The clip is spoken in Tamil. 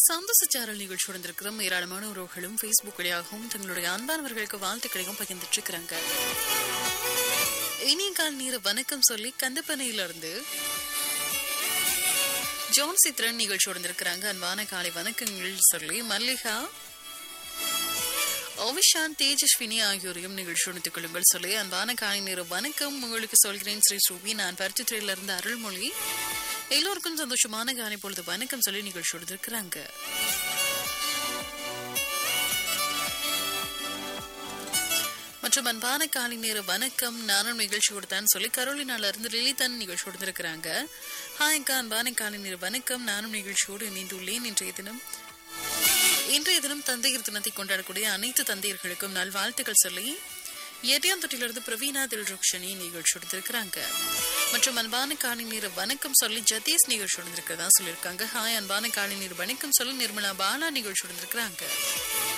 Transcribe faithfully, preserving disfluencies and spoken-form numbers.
சந்தோஷச்சாரல் நிகழ்ச்சியுடன் இருக்கிற ஏராளமான உறவுகளும் பேஸ்புக் வழியாகவும் தங்களுடைய அன்பானவர்களுக்கு வாழ்த்துக்களையும் பகிர்ந்துட்டு இருக்கிறாங்க. இனிய கால் நீர வணக்கம் சொல்லி கந்தப்பனையிலிருந்து ஜோன் சித்ரன் நிகழ்ச்சியுடன் இருக்கிறாங்க. அன்பான காலை வணக்கங்கள் சொல்லி மல்லிகா, ஓவிஷான், தேஜஸ்வினி ஆகியோரையும் நிகழ்ச்சியுடன் கொள்ளுங்கள் சொல்லி அன்பான காலை நேர வணக்கம் உங்களுக்கு சொல்கிறேன் ஸ்ரீ சுபி. நான் பருத்தித்துறையில இருந்து அருள்மொழி. எல்லோருக்கும் சந்தோஷமான காலை பொழுது வணக்கம் சொல்லி நிகழ்ச்சியோடு இருக்கிறாங்க. மற்றும் அன்பான காலை நேர வணக்கம் நானும் நிகழ்ச்சியோடு தான் சொல்லி கரோலினால இருந்து லிலிதன் நிகழ்ச்சியோடு இருக்கிறாங்க. ஹாய்க்கா, அன்பான காலை நேர வணக்கம், நானும் நிகழ்ச்சியோடு இணைந்துள்ளேன். இன்றைய தினம் இன்றைய தினம் தந்தையர் தினத்தை கொண்டாடக்கூடிய அனைத்து தந்தையர்களுக்கும் நல்வாழ்த்துக்கள் சொல்லி எட்டியாந்தொட்டிலிருந்து பிரவீனா தில்ருக்ஷனி நிகழ்ச்சியோடு இருக்கிறாங்க. மற்றும் அன்பான காலை நேர வணக்கம் சொல்லி ஜதீஷ் நிகழ்ச்சியோடு இருக்கிறதா சொல்லியிருக்காங்க. ஹாய், அன்பான காலை நேர வணக்கம் சொல்லி நிர்மலா பாலா நிகழ்ச்சியோடு இருக்கிறாங்க.